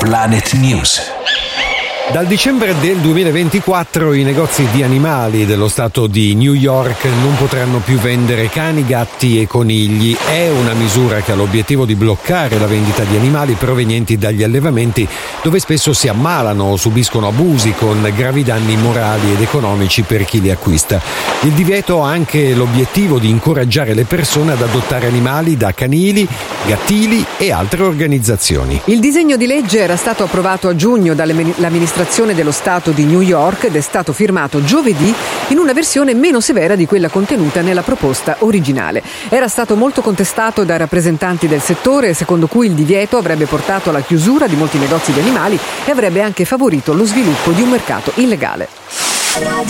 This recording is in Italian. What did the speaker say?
Planet News. Dal dicembre del 2024 i negozi di animali dello stato di New York non potranno più vendere cani, gatti e conigli. È una misura che ha l'obiettivo di bloccare la vendita di animali provenienti dagli allevamenti dove spesso si ammalano o subiscono abusi con gravi danni morali ed economici per chi li acquista. Il divieto ha anche l'obiettivo di incoraggiare le persone ad adottare animali da canili, gattili e altre organizzazioni. Il disegno di legge era stato approvato a giugno dall'amministrazione dello Stato di New York ed è stato firmato giovedì in una versione meno severa di quella contenuta nella proposta originale. Era stato molto contestato dai rappresentanti del settore, secondo cui il divieto avrebbe portato alla chiusura di molti negozi di animali e avrebbe anche favorito lo sviluppo di un mercato illegale.